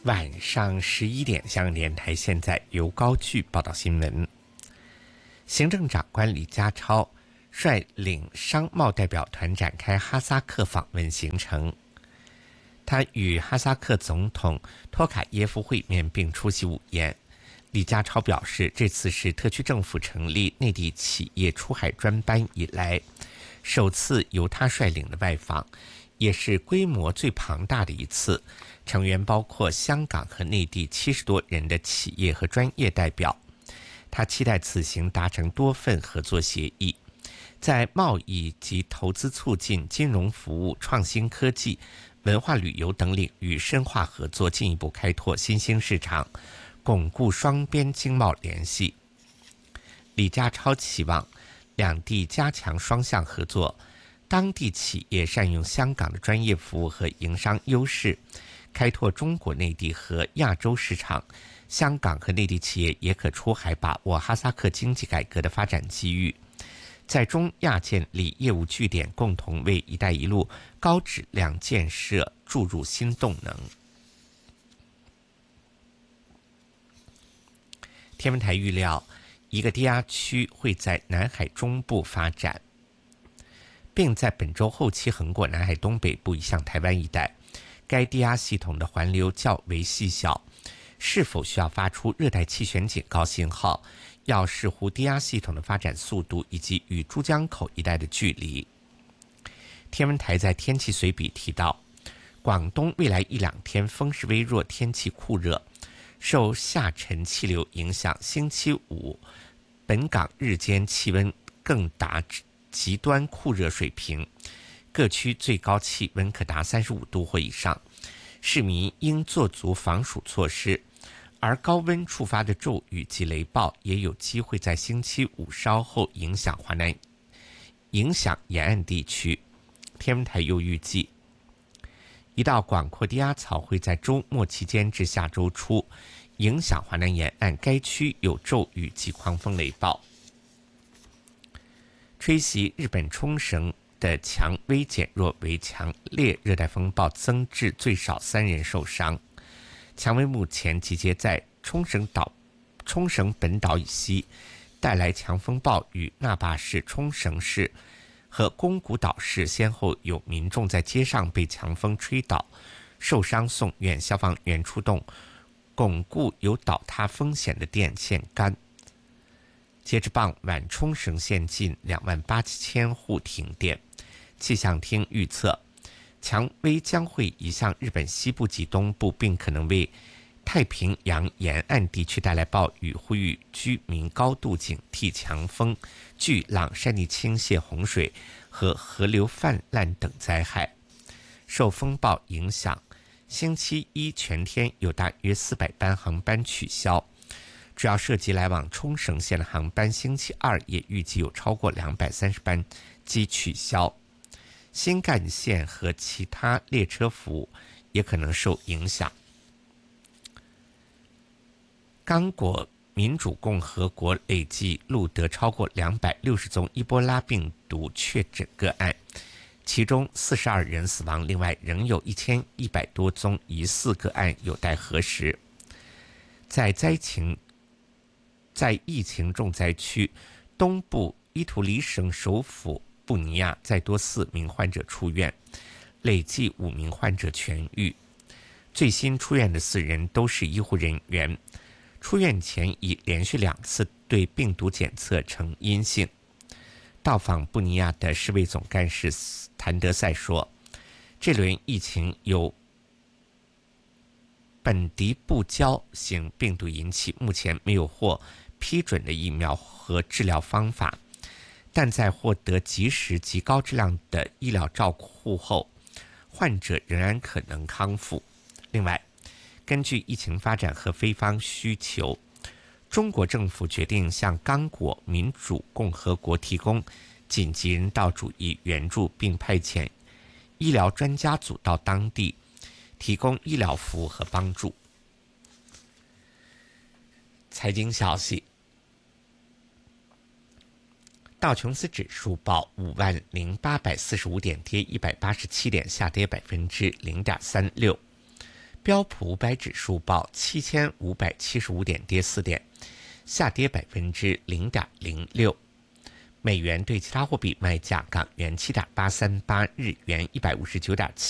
晚上11点，香港电台现在由高炬报道新闻。行政长官李家超率领商贸代表团展开哈萨克访问行程。他与哈萨克总统托卡耶夫会面并出席午宴。李家超表示，这次是特区政府成立内地企业出海专班以来首次由他率领的外访，也是规模最庞大的一次，成员包括香港和内地70多人的企业和专业代表。他期待此行达成多份合作协议，在贸易及投资促进、金融服务、创新科技、文化旅游等领域深化合作，进一步开拓新兴市场，巩固双边经贸联系。李家超期望两地加强双向合作，当地企业善用香港的专业服务和营商优势，开拓中国内地和亚洲市场。香港和内地企业也可出海把握哈萨克经济改革的发展机遇，在中亚建立业务据点，共同为“一带一路”高质量建设注入新动能。天文台预料，一个低压区会在南海中部发展，并在本周后期横过南海东北部以向台湾一带。该低压系统的环流较为细小，是否需要发出热带气旋警告信号，要视乎低压系统的发展速度以及与珠江口一带的距离。天文台在天气随笔提到，广东未来1-2天风势微弱，天气酷热，受下沉气流影响，星期五本港日间气温更达极端酷热水平，各区最高气温可达35度或以上，市民应做足防暑措施。而高温触发的骤雨及雷暴也有机会在星期五稍后影响沿岸地区。天文台又预计，一道广阔低压槽会在周末期间至下周初影响华南沿岸，该区有骤雨及狂风雷暴。吹袭日本冲绳的强微减弱为强烈热带风暴增至最少3人受伤。强微目前集结在冲绳本岛以西，带来强风暴雨。那霸市、冲绳市和宫古岛市先后有民众在街上被强风吹倒，受伤送院，消防员出动巩固有倒塌风险的电线杆。截至傍晚，冲绳县近28000户停电。气象厅预测，强微将会移向日本西部及东部，并可能为太平洋沿岸地区带来暴雨，呼吁居民高度警惕强风、巨浪、山泥倾泻、洪水和河流泛滥等灾害。受风暴影响，星期一全天有大约400班航班取消，主要涉及来往冲绳县的航班。星期二也预计有超过230班机取消。新干线和其他列车服务也可能受影响。刚果民主共和国累计录得超过260宗伊波拉病毒确诊个案，其中42人死亡，另外仍有1100多宗疑似个案有待核实。在疫情重灾区东部伊图里省首府布尼亚，再多4名患者出院，累计5名患者痊愈。最新出院的4人都是医护人员，出院前已连续2次对病毒检测呈阴性。到访布尼亚的世卫总干事谭德赛说，这轮疫情由本地布胶型病毒引起，目前没有获批准的疫苗和治疗方法，但在获得及时及高质量的医疗照护后，患者仍然可能康复。另外，根据疫情发展和非方需求，中国政府决定向刚果民主共和国提供紧急人道主义援助，并派遣医疗专家组到当地提供医疗服务和帮助。财经消息，道琼斯指数报50845点，跌187点，下跌0.36%。 标普500指数报7575点，跌4点，下跌0.06%。美元对其他货币卖价：港元7.838，日元159.7。